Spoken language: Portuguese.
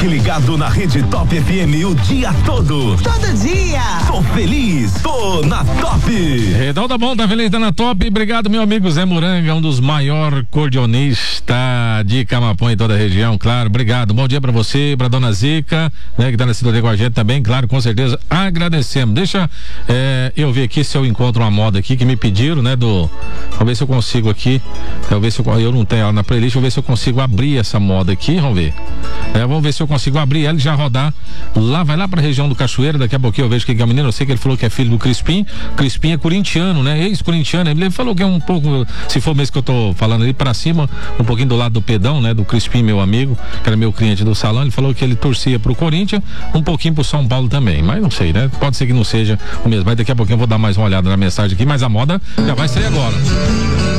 Fique ligado na Rede Top FM o dia todo. Todo dia. Tô feliz, tô na Top. Então tá bom, tá feliz, tá na Top. Obrigado, meu amigo Zé Moranga, um dos maiores cordionistas de Camapão e toda a região, claro. Obrigado. Bom dia pra você, pra dona Zica, né, que tá na sintonia com a gente também, claro, com certeza. Agradecemos. Deixa eu ver aqui se eu encontro uma moda aqui que me pediram, né, vamos ver se eu consigo aqui. Talvez eu não tenho ela na playlist, vou ver se eu consigo abrir essa moda aqui, vamos ver. Vamos ver se eu consigo abrir ela e já rodar lá, vai lá pra região do Cachoeira, daqui a pouquinho eu vejo quem é o menino, eu sei que ele falou que é filho do Crispim. Crispim é corintiano, né? Ex-corintiano, ele falou que é um pouco, se for mesmo que eu tô falando ali pra cima, um pouquinho do lado do Pedão, né? Do Crispim, meu amigo, que era meu cliente do salão, ele falou que ele torcia pro Corinthians, um pouquinho pro São Paulo também, mas não sei, né? Pode ser que não seja o mesmo, mas daqui a pouquinho eu vou dar mais uma olhada na mensagem aqui, mas a moda já vai sair agora.